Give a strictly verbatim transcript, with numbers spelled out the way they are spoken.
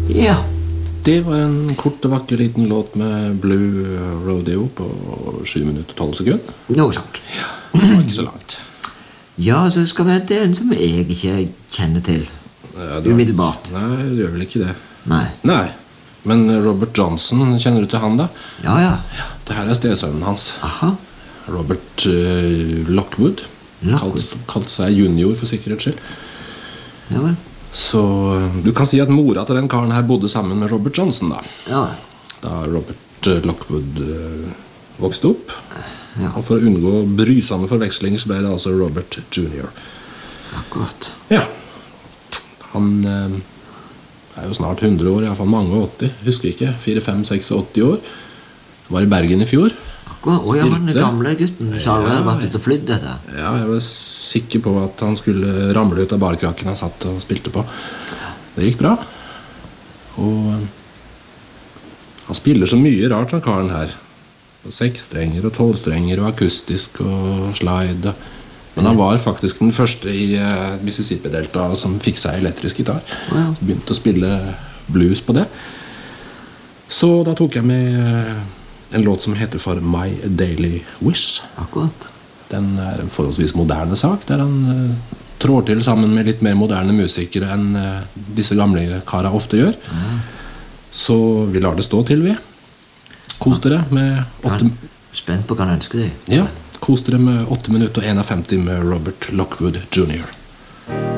Ja. Det var en kort og vakker liten låt med Blue Rodeo på sju minutter og tolv sekunder. Noe sånt. Ja, det var ikke så langt. Ja, så skal vi til en som jeg ikke kjenner til. Ja, du, Umiddelbart. Nei, du gjør vel ikke det. Nei. Nei, men Robert Johnson, kjenner du til han da? Ja, ja. Ja, det her er stedsønnen hans. Aha. Robert uh, Lockwood. Lockwood. Kalt, kalte seg junior for sikkerhets skyld. Ja vel. Så du kan si at mora til den karen her bodde sammen med Robert Johnson da. Ja. Da Robert uh, Lockwood uh, vokste opp. Ja. Og for å unngå brysomme forvekslinger så ble det altså Robert junior Akkurat. Ja. Han uh, er jo snart hundre år, i hvert fall mange og åtti. Husker ikke, fire, fem, seks og åtti år. Var i Bergen i fjor. Akkurat. Å ja, han er gamle gutten. Så har han vært ute og flydd dette. Ja, jeg var sikker på at han skulle ramle ut av barkrakken han satt og spilte på. Det gikk bra. Og uh, han spiller så mye rart av karen her. Seksstrenger og tolvstrenger og akustisk og slide. Men han var faktisk den første i uh, Mississippi-delta som fikk seg elektrisk gitar. Ja. Så begynte å spille blues på det. Så da tok jeg med uh, en låt som heter for My Daily Wish. Akkurat. Den er en forholdsvis moderne sak, der han uh, trår til sammen med litt mer moderne musikere enn uh, disse gamle kara ofte gjør. Ja. Så vi lar det stå til, vi. Kos dere med åtte... Spent på hva han ønsker deg. Ja, kos dere med åtte minutter og femten med Robert Lockwood junior